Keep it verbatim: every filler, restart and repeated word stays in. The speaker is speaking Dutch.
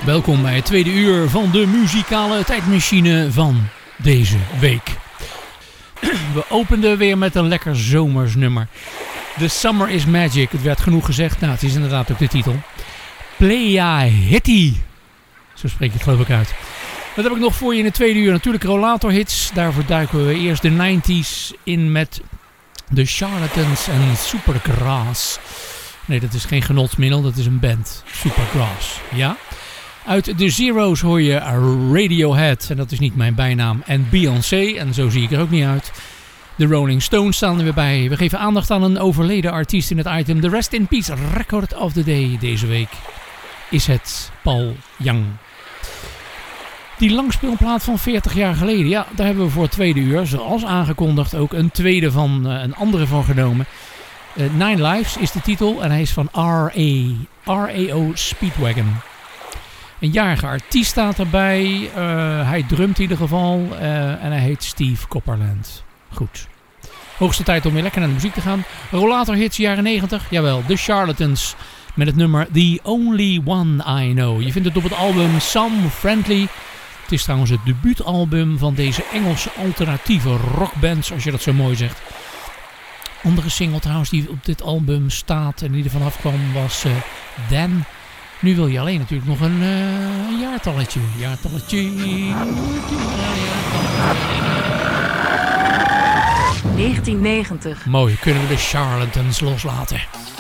Welkom bij het tweede uur van de muzikale tijdmachine van deze week. We openden weer met een lekker zomers nummer. The Summer is Magic, het werd genoeg gezegd. Nou, het is inderdaad ook de titel. Playa Hitty. Zo spreek je het geloof ik uit. Wat heb ik nog voor je in het tweede uur? Natuurlijk Rollator hits. Daarvoor duiken we eerst de nineties in met The Charlatans en Supergrass. Nee, dat is geen genotsmiddel, dat is een band. Supergrass, ja. Uit de Zero's hoor je Radiohead, en dat is niet mijn bijnaam, en Beyoncé, en zo zie ik er ook niet uit. De Rolling Stones staan er weer bij. We geven aandacht aan een overleden artiest in het item. De Rest in Peace Record of the Day deze week is het Paul Young. Die langspeelplaat van veertig jaar geleden, ja, daar hebben we voor het tweede uur, zoals aangekondigd, ook een tweede van uh, een andere van genomen. Uh, Nine Lives is de titel en hij is van R A. R A O Speedwagon. Een jarige artiest staat erbij. Uh, hij drumt in ieder geval. Uh, en hij heet Steve Copperland. Goed. Hoogste tijd om weer lekker naar de muziek te gaan. Rollator hits jaren negentig. Jawel, The Charlatans. Met het nummer The Only One I Know. Je vindt het op het album Some Friendly. Het is trouwens het debuutalbum van deze Engelse alternatieve rockband. Zoals je dat zo mooi zegt. Andere single trouwens die op dit album staat en die er vanaf kwam was uh, Then. Nu wil je alleen natuurlijk nog een, uh, een jaartalletje. Jaartalletje. negentien negentig. Mooi, kunnen we de Charlatans loslaten.